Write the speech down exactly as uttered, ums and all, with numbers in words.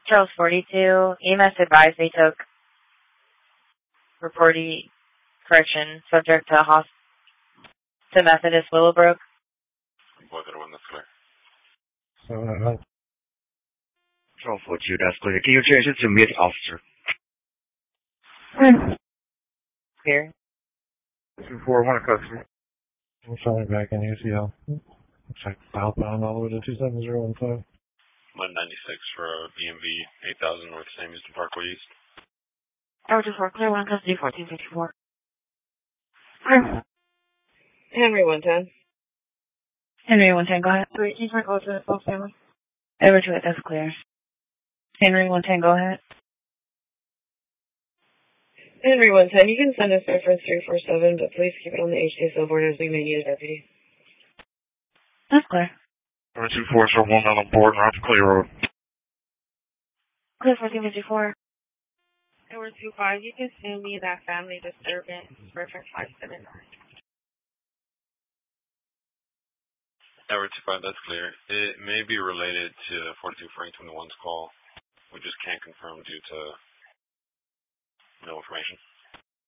Charles forty-two, E M S advised they took reportee correction subject to host to Methodist Willowbrook. Boy, that one, that's clear. So, uh, Charles forty-two, that's clear. Can you transition to mid officer? Clear. two four one customer. I'm showing back in U C L. Looks like southbound all the way to two seven zero one five. one ninety-six for uh, B M V eight thousand North Sam Houston Parkway East. Tower two four, clear one custody fourteen fifty-four. Henry one ten. Henry one ten, go ahead. Wait, he's my call to the full family. Over to it, that's clear. Henry one ten, go ahead. Henry one ten, you can send us reference three four seven, but please keep it on the H D S L board as we may need a deputy. That's clear. two four zero one on board, and I'm clear road. Clear fourteen fifty-four. Tower two five, you can send me that family disturbance, reference five seven nine. Tower two five, that's clear. It may be related to forty-two Frank twenty-one's call. We just can't confirm due to no information.